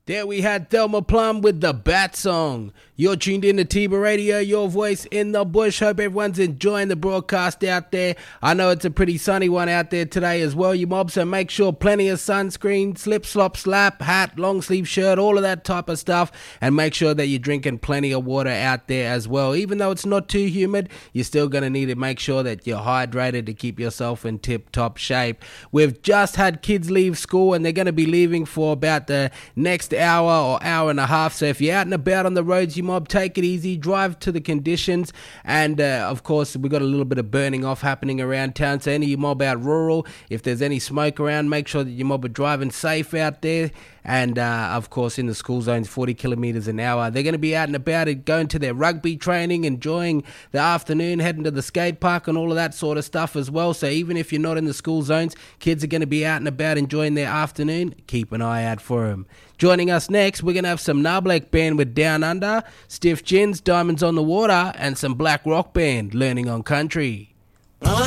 There we had Thelma Plum with the Bat Song. You're tuned in to Tiba Radio, your voice in the bush. Hope everyone's enjoying the broadcast out there. I know it's a pretty sunny one out there today as well, you mob, so make sure plenty of sunscreen, slip, slop, slap, hat, long sleeve shirt, all of that type of stuff. And make sure that you're drinking plenty of water out there as well. Even though it's not too humid, you're still going to need to make sure that you're hydrated to keep yourself in tip-top shape. We've just had kids leave school and they're going to be leaving for about the next hour or hour and a half. So if you're out and about on the roads, you mob, take it easy, drive to the conditions. And of course, we've got a little bit of burning off happening around town. So any of you mob out rural, if there's any smoke around, make sure that you mob are driving safe out there. And of course, in the school zones, 40 kilometres an hour. They're going to be out and about it, going to their rugby training, enjoying the afternoon, heading to the skate park and all of that sort of stuff as well. So even if you're not in the school zones, kids are going to be out and about enjoying their afternoon. Keep an eye out for them. Joining us next, we're going to have some Narblek Band with Down Under, Stiff Gins, Diamonds on the Water, and some Black Rock Band, Learning on Country.